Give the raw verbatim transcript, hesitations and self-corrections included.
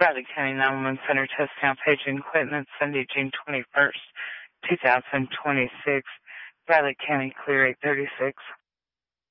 Bradley County nine one one Center, touchdown paging equipment, Sunday, June twenty-first, two thousand twenty-six. Bradley County, clear eight thirty-six.